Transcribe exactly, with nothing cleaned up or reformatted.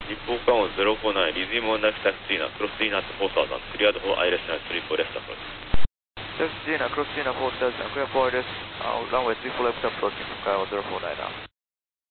日報間をゼロフォーナイン、リズムオンナイフタクシーナ、クロスイーナットフォーサーザン、クリアードフォーアイレスナイスリーフォーレスタプローチ。 Taxi Cessna, cross Cessna four thousand, clear for this, uh, runway three four left approaching from Kyle zero four nine now.